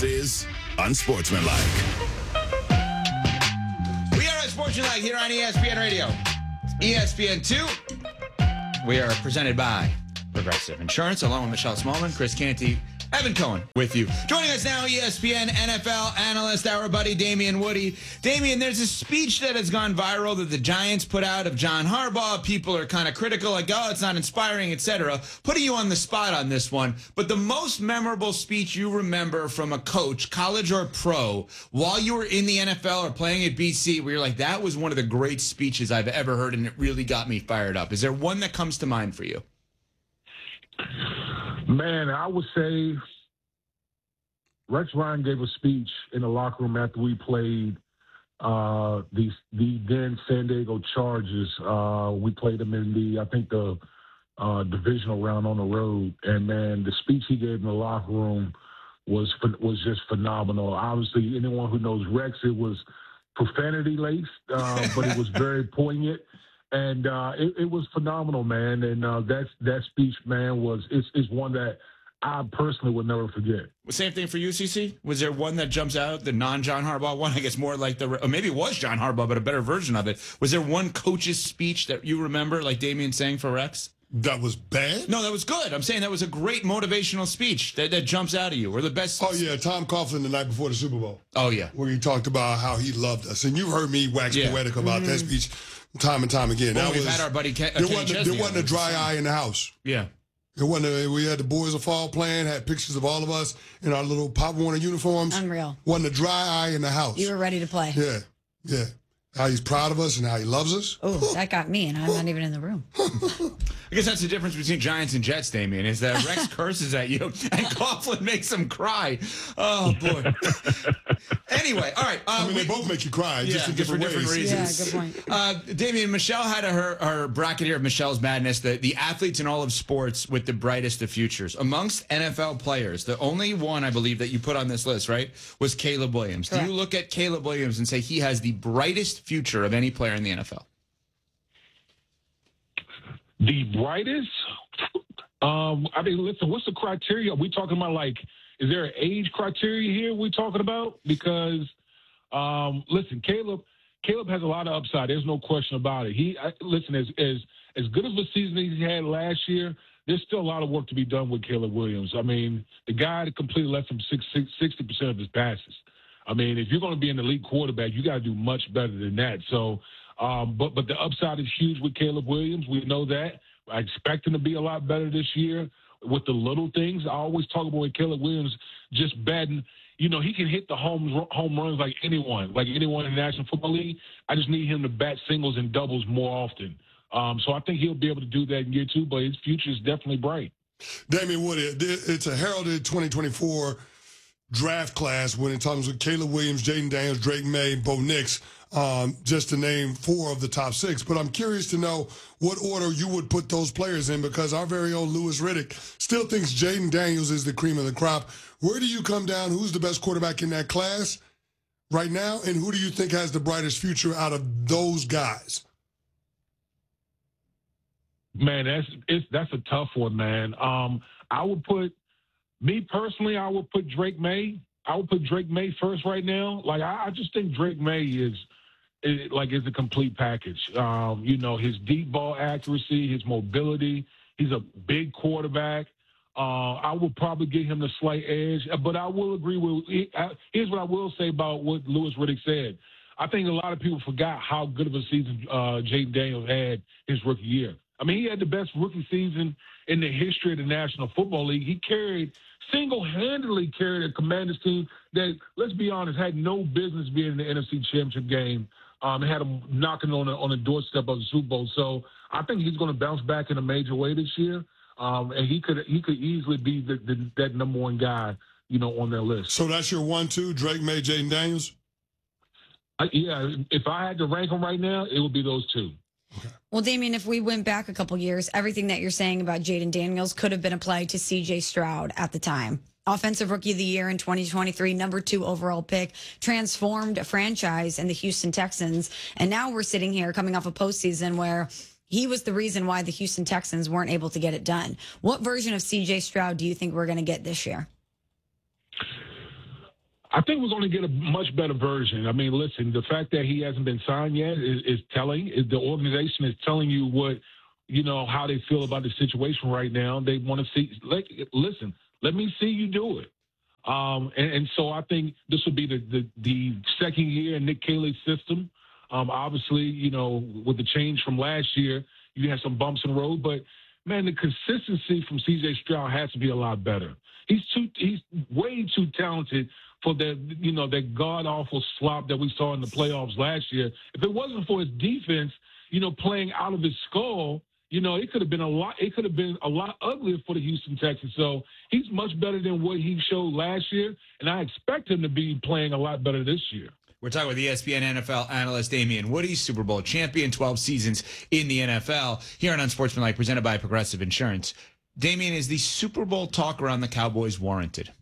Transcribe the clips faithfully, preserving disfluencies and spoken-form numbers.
This is Unsportsmanlike. We are Unsportsmanlike here on E S P N Radio. E S P N two. We are presented by Progressive Insurance, along with Michelle Smallman, Chris Canty, Evan Cohen with you. Joining us now, E S P N N F L analyst, our buddy Damian Woody. Damian, there's a speech that has gone viral that the Giants put out of John Harbaugh. People are kind of critical, like, oh, it's not inspiring, et cetera. Putting you on the spot on this one. But the most memorable speech you remember from a coach, college or pro, while you were in the N F L or playing at B C, where you're like, that was one of the great speeches I've ever heard, and it really got me fired up. Is there one that comes to mind for you? Man, I would say Rex Ryan gave a speech in the locker room after we played uh, the the then San Diego Chargers. Uh, we played them in the, I think, the uh, divisional round on the road. And, man, the speech he gave in the locker room was was just phenomenal. Obviously, anyone who knows Rex, it was profanity-laced, uh, but it was very poignant. And uh, it, it was phenomenal, man. And uh, that's, that speech, man, was is, is one that I personally would never forget. Same thing for you, C C? Was there one that jumps out, the non-John Harbaugh one? I guess more like the, or maybe it was John Harbaugh, but a better version of it. Was there one coach's speech that you remember, like Damian saying for Rex? That was bad? No, that was good. I'm saying that was a great motivational speech that, that jumps out of you, or the best. Oh, yeah, Tom Coughlin the night before the Super Bowl. Oh, yeah. Where he talked about how he loved us. And you've heard me wax Yeah. poetic about Mm-hmm. that speech time and time again. Well, that we've was, had our buddy Ken, uh, there, Kenny wasn't, Chesney there wasn't on a dry this. eye in the house. Yeah. It wasn't a, we had the Boys of Fall playing, had pictures of all of us in our little Pop Warner uniforms. Unreal. Wasn't a dry eye in the house. You were ready to play. Yeah, yeah. How he's proud of us and how he loves us. Oh, that got me, and I'm not even in the room. I guess that's the difference between Giants and Jets, Damian, is that Rex curses at you and Coughlin makes him cry. Oh, boy. Anyway, all right. Uh, I mean, we, they both make you cry, yeah, just in different, for different ways. reasons. Yeah, good point. Uh, Damian, Michelle had a, her, her bracket here of Michelle's Madness, the, the athletes in all of sports with the brightest of futures. Amongst N F L players, the only one, I believe, that you put on this list, right, was Caleb Williams. Correct. Do you look at Caleb Williams and say he has the brightest future of any player in the N F L? The brightest? Um, I mean, listen, what's the criteria? Are we talking about, like, is there an age criteria here we're talking about? Because, um, listen, Caleb Caleb has a lot of upside. There's no question about it. He, I, listen, as, as, as good of a season as he had last year, there's still a lot of work to be done with Caleb Williams. I mean, the guy completed less than sixty percent of his passes. I mean, if you're going to be an elite quarterback, you got to do much better than that. So, um, but but the upside is huge with Caleb Williams. We know that. I expect him to be a lot better this year with the little things. I always talk about with Caleb Williams just batting. You know, he can hit the home home runs like anyone, like anyone in the National Football League. I just need him to bat singles and doubles more often. Um, so I think he'll be able to do that in year two, but his future is definitely bright. Damian Woody, it's a heralded twenty twenty-four draft class when it comes with Caleb Williams, Jaden Daniels, Drake May, Bo Nix, um, just to name four of the top six. But I'm curious to know what order you would put those players in, because our very own Louis Riddick still thinks Jaden Daniels is the cream of the crop. Where do you come down? Who's the best quarterback in that class right now? And who do you think has the brightest future out of those guys? Man, that's it's that's a tough one, man. Um, I would put me personally. I would put Drake May. I would put Drake May first right now. Like I, I just think Drake May is, is like is a complete package. Um, you know, his deep ball accuracy, his mobility. He's a big quarterback. Uh, I would probably give him the slight edge, but I will agree with. Here's what I will say about what Louis Riddick said. I think a lot of people forgot how good of a season uh, Jaden Daniels had his rookie year. I mean, he had the best rookie season in the history of the National Football League. He carried, single-handedly carried a Commanders team that, let's be honest, had no business being in the N F C Championship game. Um, had them knocking on the, on the doorstep of the Super Bowl. So I think he's going to bounce back in a major way this year. Um, and he could he could easily be the, the, that number one guy, you know, on their list. So that's your one, two, Drake May, Jaden Daniels? I, yeah, if I had to rank them right now, it would be those two. Okay. Well, Damian, if we went back a couple years, everything that you're saying about Jaden Daniels could have been applied to C J Stroud at the time. Offensive Rookie of the Year in twenty twenty-three, number two overall pick, transformed a franchise in the Houston Texans. And now we're sitting here coming off a postseason where he was the reason why the Houston Texans weren't able to get it done. What version of C J Stroud do you think we're going to get this year? I think we're going to get a much better version. I mean, listen, the fact that he hasn't been signed yet is, is telling. Is the organization is telling you what, you know, how they feel about the situation right now. They want to see, like, listen, let me see you do it. Um, and, and so I think this will be the, the, the second year in Nick Caley's system. Um, obviously, you know, with the change from last year, you had some bumps in the road, but man, the consistency from C J Stroud has to be a lot better. He's too, he's way too talented for that, you know, that god-awful slop that we saw in the playoffs last year. If it wasn't for his defense, you know, playing out of his skull, you know, it could have been a lot, it could have been a lot uglier for the Houston Texans. So he's much better than what he showed last year, and I expect him to be playing a lot better this year. We're talking with E S P N N F L analyst Damien Woody, Super Bowl champion, twelve seasons in the N F L, here on Unsportsmanlike, presented by Progressive Insurance. Damien, is the Super Bowl talk around the Cowboys warranted?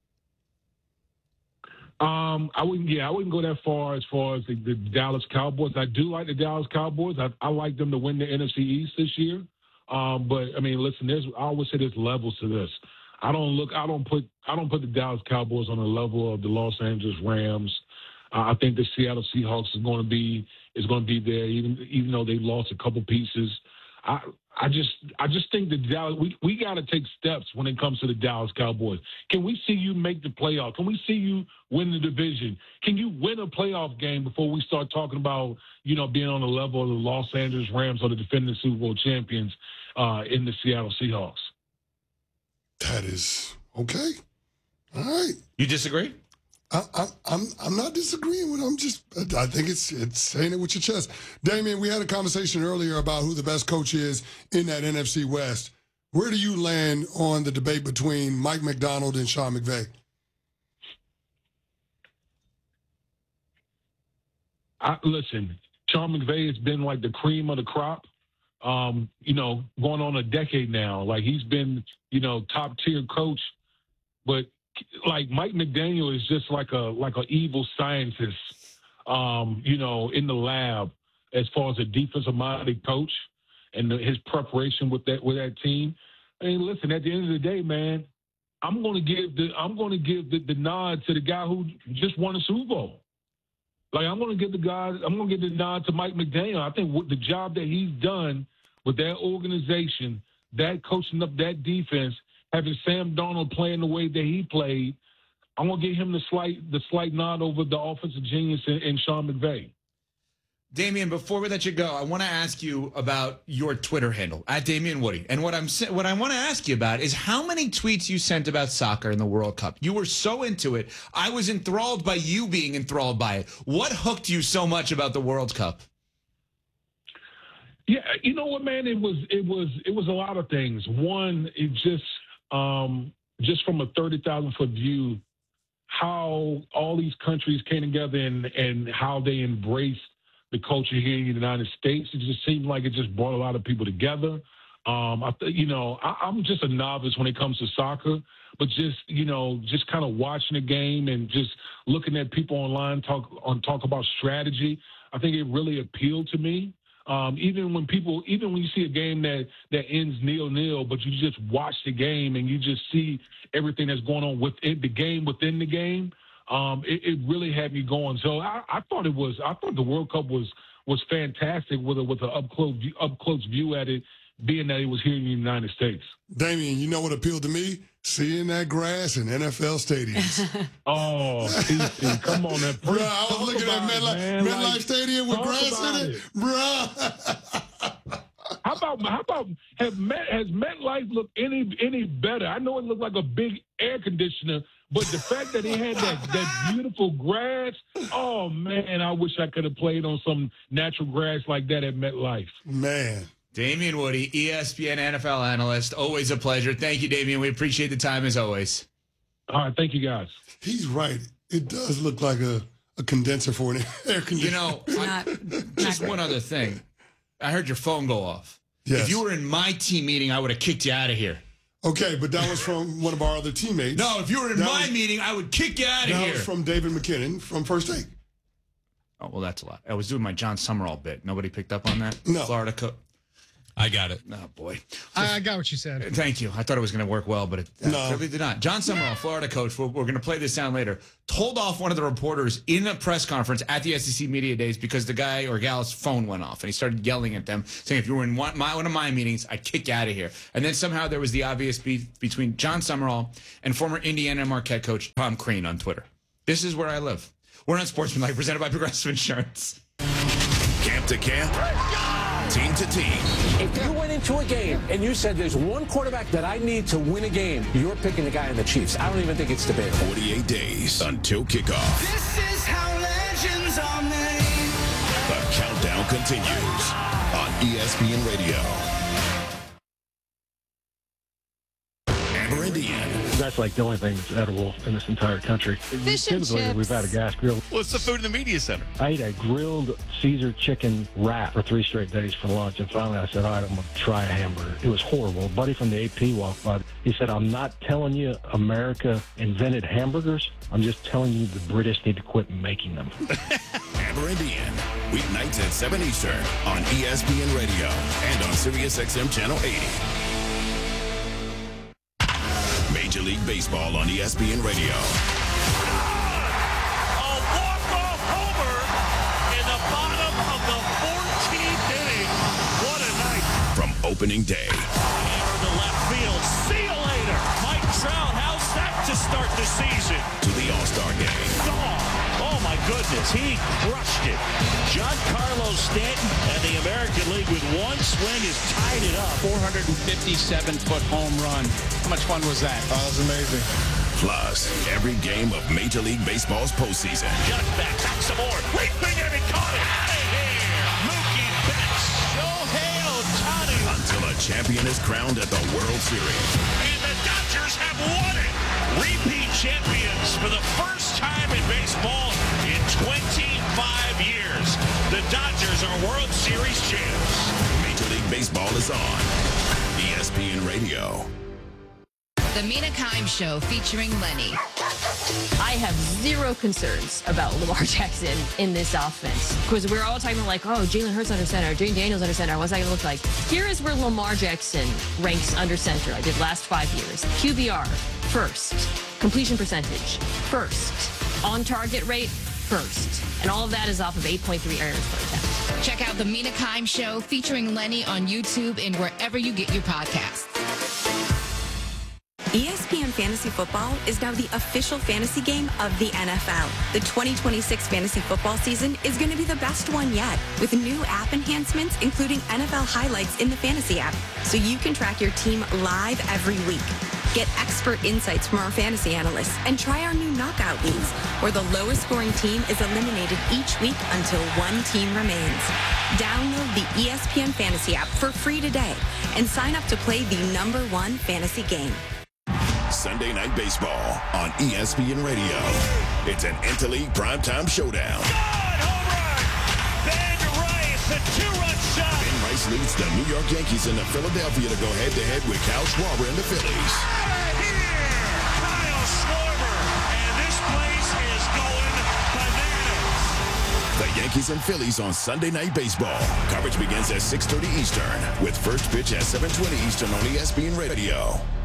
Um, I wouldn't. Yeah, I wouldn't go that far as far as the, the Dallas Cowboys. I do like the Dallas Cowboys. I, I like them to win the N F C East this year. Um, but I mean, listen, there's. I always say there's levels to this. I don't look. I don't put. I don't put the Dallas Cowboys on the level of the Los Angeles Rams. Uh, I think the Seattle Seahawks is going to be is going to be there, even even though they lost a couple pieces. I I just I just think the Dallas we, we got to take steps when it comes to the Dallas Cowboys. Can we see you make the playoff? Can we see you win the division? Can you win a playoff game before we start talking about, you know, being on the level of the Los Angeles Rams or the defending Super Bowl champions uh, in the Seattle Seahawks? That is okay. All right. You disagree? I, I, I'm I'm not disagreeing with. I'm just. I think it's it's saying it with your chest. Damien, we had a conversation earlier about who the best coach is in that N F C West. Where do you land on the debate between Mike Macdonald and Sean McVay? I, listen, Sean McVay has been like the cream of the crop. Um, you know, going on a decade now. Like he's been, you know, top tier coach, but. Like Mike McDaniel is just like a like an evil scientist, um, you know, in the lab as far as a defensive-minded coach and the, his preparation with that with that team. I mean, listen, at the end of the day, man, I'm going to give the I'm going to give the, the nod to the guy who just won a Super Bowl. Like I'm going to give the guy I'm going to give the nod to Mike McDaniel. I think with the job that he's done with that organization, that coaching up that defense. Having Sam Darnold playing the way that he played, I'm gonna give him the slight the slight nod over the offensive genius in, in Sean McVay. Damien, before we let you go, I want to ask you about your Twitter handle at Damien Woody, and what I'm what I want to ask you about is how many tweets you sent about soccer in the World Cup. You were so into it. I was enthralled by you being enthralled by it. What hooked you so much about the World Cup? Yeah, you know what, man? It was it was it was a lot of things. One, it just Um, just from a thirty thousand foot view, how all these countries came together and, and how they embraced the culture here in the United States. It just seemed like it just brought a lot of people together. Um, I, you know, I, I'm just a novice when it comes to soccer, but just, you know, just kind of watching the game and just looking at people online talk on talk about strategy. I think it really appealed to me. Um, even when people, even when you see a game that, that ends nil-nil, but you just watch the game and you just see everything that's going on within the game, within the game, um, it, it really had me going. So I, I thought it was, I thought the World Cup was was fantastic with a, with an up close up close view at it, being that it was here in the United States. Damien, you know what appealed to me? Seeing that grass in N F L stadiums. Oh, see, see, come on, that bro! I was looking at MetLife, MetLife like, Stadium with grass in it, it. bro. How about how about have Met has MetLife looked any any better? I know it looked like a big air conditioner, but the fact that it had that that beautiful grass, oh man, I wish I could have played on some natural grass like that at MetLife. Man. Damien Woody, E S P N N F L analyst. Always a pleasure. Thank you, Damien. We appreciate the time as always. All right. Thank you, guys. He's right. It does look like a, a condenser for an air conditioner. You know, I, just one other thing. I heard your phone go off. Yes. If you were in my team meeting, I would have kicked you out of here. Okay, but that was from one of our other teammates. No, if you were in that my was, meeting, I would kick you out of that here. That was from David McKinnon from First Take. Oh, well, that's a lot. I was doing my John Summerall bit. Nobody picked up on that? No. Florida coach. I got it. Oh, boy. I, I got what you said. Thank you. I thought it was going to work well, but it uh, No. clearly did not. John Summerall, Florida coach, we're, we're going to play this sound later, told off one of the reporters in a press conference at the S E C Media Days because the guy or gal's phone went off, and he started yelling at them, saying, if you were in one, my, one of my meetings, I'd kick you out of here. And then somehow there was the obvious beef between John Summerall and former Indiana Marquette coach Tom Crean on Twitter. This is where I live. We're on Sportsmanlike, presented by Progressive Insurance. Camp to camp, team to team. If you went into a game and you said there's one quarterback that I need to win a game, you're picking the guy in the Chiefs. I don't even think it's debatable. forty-eight days until kickoff. This is how legends are made. The countdown continues on E S P N Radio. Amber Indian. That's like the only thing that's edible in this entire country. Fish and Typically, chips. we've had a gas grill. What's the food in the media center? I ate a grilled Caesar chicken wrap for three straight days for lunch, and finally I said, all right, I'm going to try a hamburger. It was horrible. A buddy from the A P walked by. He said, I'm not telling you America invented hamburgers. I'm just telling you the British need to quit making them. Amber Indian. Weeknights at seven Eastern on E S P N Radio and on Sirius X M Channel eighty. Major League Baseball on E S P N Radio. A walk-off homer in the bottom of the fourteenth inning. What a night. From opening day Hammer to left field. See you later. Mike Trout, how's that to start the season? to the All-Star Game. Gone. Oh, my goodness. He crushed it. Giancarlo Stanton and the American League with one swing has tied it up. four hundred fifty-seven foot home run. How much fun was that? Oh, that was amazing. Plus, every game of Major League Baseball's postseason. Just back, back some more. Leaping and he caught it. Out of here. Mookie Betts. Shohei Ohtani. Until a champion is crowned at the World Series. And the Dodgers have won it. Repeat champions for the first time in baseball in twenty-five years. The Dodgers are World Series champs. Major League Baseball is on E S P N Radio. The Mina Kimes Show featuring Lenny. I have zero concerns about Lamar Jackson in this offense because we're all talking like, oh, Jalen Hurts under center, Jane Daniels under center. What's that going to look like? Here is where Lamar Jackson ranks under center. I did last five years. Q B R, first. Completion percentage, first. On target rate, first. And all of that is off of eight point three errors per attempt. Check out The Mina Kimes Show featuring Lenny on YouTube and wherever you get your podcasts. E S P N Fantasy Football is now the official fantasy game of the N F L. The twenty twenty-six fantasy football season is going to be the best one yet, with new app enhancements, including N F L highlights in the fantasy app, so you can track your team live every week. Get expert insights from our fantasy analysts and try our new knockout leagues, where the lowest scoring team is eliminated each week until one team remains. Download the E S P N Fantasy app for free today and sign up to play the number one fantasy game. Sunday Night Baseball on E S P N Radio. It's an Interleague primetime showdown. Ben Rice, a two-run shot. Ben Rice leads the New York Yankees into Philadelphia to go head-to-head with Kyle Schwarber and the Phillies. Out of here, Kyle Schwarber, and this place is going bananas. The Yankees and Phillies on Sunday Night Baseball. Coverage begins at six thirty Eastern with first pitch at seven twenty Eastern on E S P N Radio.